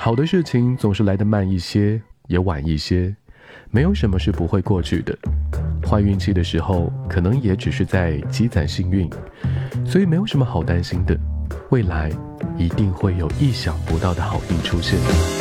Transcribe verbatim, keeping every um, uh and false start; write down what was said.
好的事情总是来得慢一些，也晚一些，没有什么是不会过去的。换运气的时候，可能也只是在积攒幸运，所以没有什么好担心的。未来一定会有意想不到的好运出现。